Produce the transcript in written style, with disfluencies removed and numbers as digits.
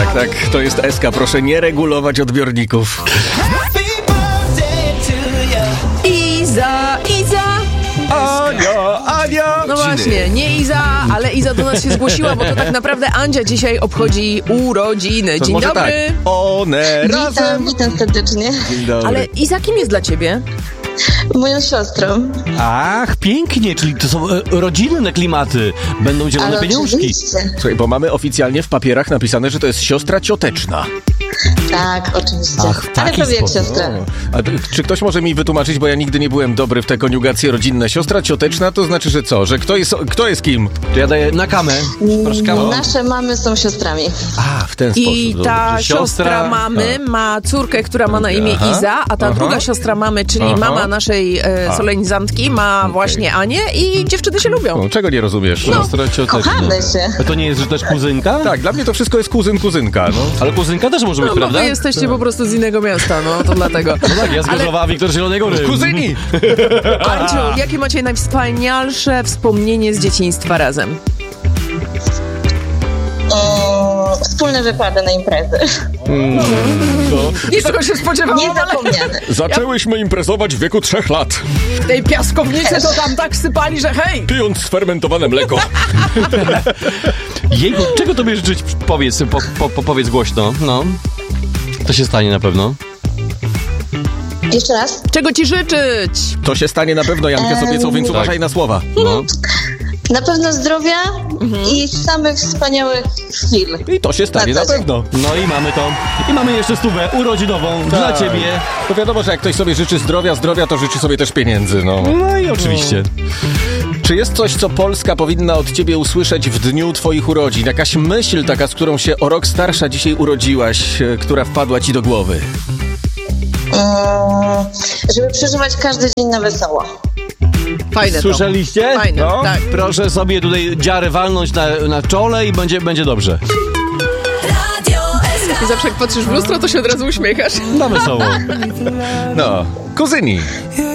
Tak, to jest SK, proszę nie regulować odbiorników. Iza. Ania! No właśnie, nie Iza, ale Iza do nas się zgłosiła, bo to tak naprawdę Andzia dzisiaj obchodzi urodziny. To Dzień może dobry. tak. One razem. Witam serdecznie. Dzień dobry. Ale Iza kim jest dla ciebie? Moją siostrą. Ach, pięknie, czyli to są rodzinne klimaty. Będą zielone Ale pieniążki. oczywiście. Słuchaj, bo mamy oficjalnie w papierach napisane, że to jest siostra cioteczna. Tak, oczywiście. Ach, w Ale taki prawie jak sposób. siostra. Czy ktoś może mi wytłumaczyć, bo ja nigdy nie byłem dobry w te koniugacje rodzinne. Siostra cioteczna to znaczy, że co? Że kto jest kim? To ja daję na kamę. Proszę kamę. Nasze mamy są siostrami. A, w ten sposób. I dobra. ta Że siostra mamy ma córkę, która ma na imię Iza, a ta druga siostra mamy, czyli mama naszej solenizantki, ma właśnie Anię i dziewczyny się lubią. O, czego nie rozumiesz? Siostra cioteczna. Kochamy się. A to nie jest, że też kuzynka? Tak, dla mnie to wszystko jest kuzynka, no. Ale kuzynka też może być, No bo prawda? wy jesteście po prostu z innego miasta, no to dlatego. No tak, ja z Gorzowa, Wiktor z Zielonej Góry. Kuzyni! Anciu, jakie macie najwspanialsze wspomnienie z dzieciństwa razem? Wspólne wypady na imprezy. Nie tego się spodziewałam, ale Niezapomniane. Zaczęłyśmy imprezować w wieku 3 lat, w tej piaskownicy to tam tak sypali, że hej! pijąc sfermentowane mleko. Jejku, czego tobie życzyć? Powiedz, powiedz głośno. No. To się stanie na pewno. Jeszcze raz. Czego ci życzyć? To się stanie na pewno, Janka obiecał, więc tak. uważaj na słowa. No. Na pewno zdrowia i samych wspaniałych chwil. I to się stanie na co dzień. pewno. No i mamy to. I mamy jeszcze 100 urodzinową dla ciebie. To wiadomo, że jak ktoś sobie życzy zdrowia, to życzy sobie też pieniędzy, no. No i oczywiście. Czy jest coś, co Polska powinna od ciebie usłyszeć w dniu twoich urodzin? Jakaś myśl taka, z którą się o rok starsza dzisiaj urodziłaś, która wpadła ci do głowy? Żeby przeżywać każdy dzień na wesoło. Fajne Słyszeliście? to. Fajne, No. tak. Proszę sobie tutaj dziarę walnąć na czole i będzie dobrze. I zawsze jak patrzysz w lustro, to się od razu uśmiechasz. Na wesoło. No, kuzyni.